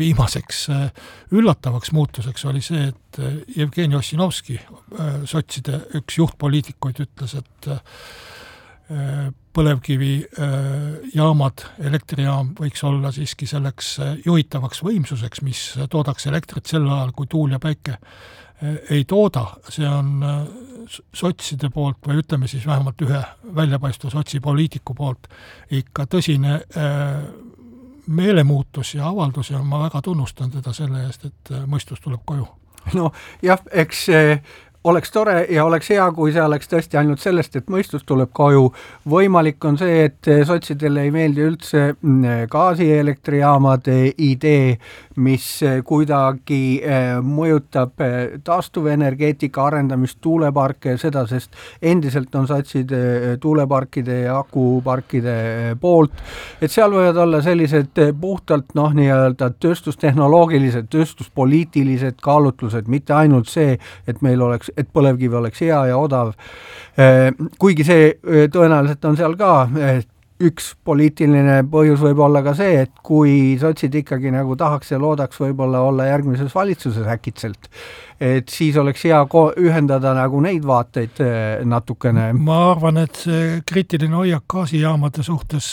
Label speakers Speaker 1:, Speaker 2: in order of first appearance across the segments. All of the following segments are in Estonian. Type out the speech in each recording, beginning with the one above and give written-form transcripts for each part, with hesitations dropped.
Speaker 1: Viimaseks üllatavaks muutuseks oli see, et Jevgeni Ossinovski, sotside üks juhtpoliitikuid, ütles, et põlevkivi jaamad, elektrijaam võiks olla siiski selleks juhitavaks võimsuseks, mis toodaks elektrit sel ajal, kui tuul ja päike ei tooda. See on sotside poolt või ütleme siis vähemalt ühe väljapaistva sotsipoliitiku poolt ikka tõsine meelemuutus ja avaldus ja ma väga tunnustan teda selle eest, et mõistus tuleb koju.
Speaker 2: No jah, eks oleks tore ja oleks hea, kui see oleks tõesti ainult sellest, et mõistus tuleb koju. Võimalik on see, et sotsidele ei meeldi üldse gaasielektrijaamade idee, mis kuidagi mõjutab taastuvenergeetika arendamist, tuuleparke ja seda, sest endiselt on sotsid tuuleparkide ja akuparkide poolt. Et seal võivad olla sellised puhtalt nii-öelda tööstustehnoloogilised, tööstuspoliitilised kaalutlused, mitte ainult see, et meil oleks, et põlevkivi oleks hea ja odav. Kuigi see tõenäoliselt on seal ka üks poliitiline põhjus võib olla ka see, et kui sotsid ikkagi nagu tahaks ja loodaks võib-olla olla järgmises valitsuses äkitselt, et siis oleks hea ühendada nagu neid vaateid natukene.
Speaker 1: Ma arvan, et see kriitiline hoiak gaasijaamade suhtes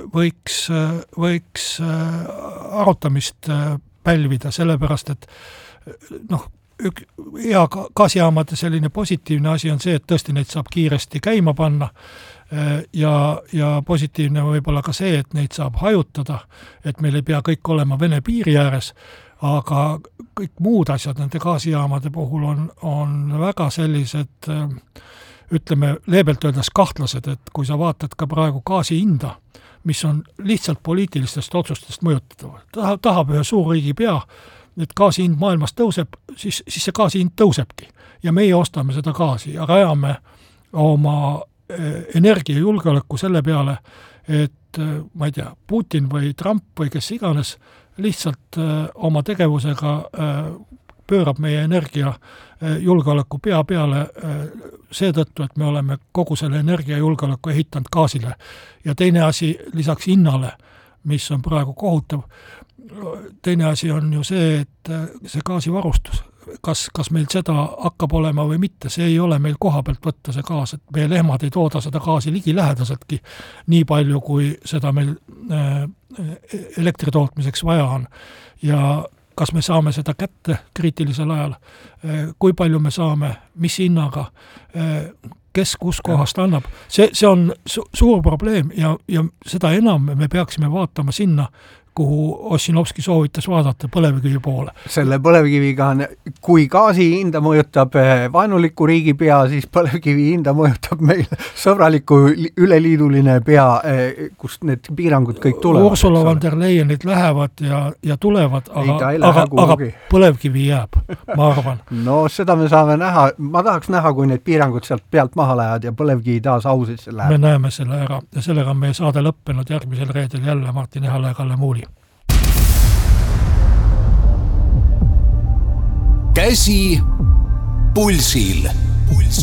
Speaker 1: võiks arutamist pälvida, sellepärast, et hea gaasijaamade selline positiivne asi on see, et tõesti neid saab kiiresti käima panna ja positiivne võib-olla ka see, et neid saab hajutada, et meil ei pea kõik olema Vene piiri ääres, aga kõik muud asjad nende gaasijaamade puhul on väga sellised, ütleme leebelt öeldes kahtlased, et kui sa vaatad ka praegu gaasi hinda, mis on lihtsalt poliitilistest otsustest mõjutada, tahab ühe suurriigi pea, et gaasi hind maailmas tõuseb, siis see gaasi hind tõusebki ja meie ostame seda gaasi ja rajame oma energiajulgeoleku selle peale, et ma ei tea, Putin või Trump või kes iganes lihtsalt oma tegevusega pöörab meie energiajulgeoleku pea peale seetõttu, et me oleme kogu selle energiajulgeoleku ehitanud gaasile. Ja teine asi lisaks hinnale, mis on praegu kohutav, teine asi on ju see, et see gaasivarustus, kas meil seda hakkab olema või mitte, see ei ole meil koha pealt võtta see gaas, et meie lehmad ei tooda seda gaasi ligilähedaseltki nii palju, kui seda meil elektritootmiseks vaja on. Ja kas me saame seda kätte kriitilisel ajal, kui palju me saame, mis hinnaga, kes kus kohast annab. See on suur probleem ja seda enam me peaksime vaatama sinna, kuhu Ossinovski soovitas vaadata põlevkivi poole.
Speaker 2: Selle põlevkiviga on, kui gaasi hinda mõjutab vaenuliku riigi pea, siis põlevkivi hinda mõjutab meil sõbraliku üleliiduline pea, kust need piirangud kõik tulevad.
Speaker 1: Ursula von der Leyenid lähevad ja tulevad, aga põlevkivi jääb, ma arvan.
Speaker 2: No seda me saame näha. Ma tahaks näha, kui need piirangud sealt pealt maha lähevad ja põlevkivi taas ausisse läheb.
Speaker 1: Me näeme selle ära ja sellega on meie saade lõppenud järgmisel reedel jälle Martin Ehala ja Kalle Muuli. Käsi pulsil.